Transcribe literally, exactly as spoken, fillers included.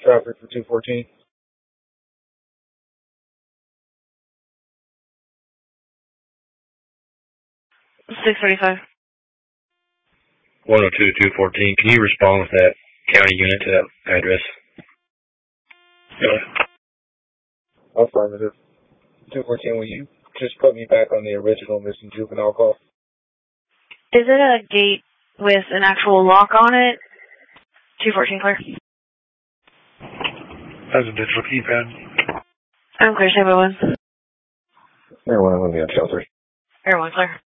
traffic for two fourteen. six thirty-five. one oh two, two fourteen. Can you respond with that county unit to that address? Yeah. Affirmative. two fourteen, will you just put me back on the original missing juvenile call? Is it a gate with an actual lock on it? two fourteen clear. That's a digital keypad. I'm clear, say one. Air one, I'm going to be on shelter. Air one clear.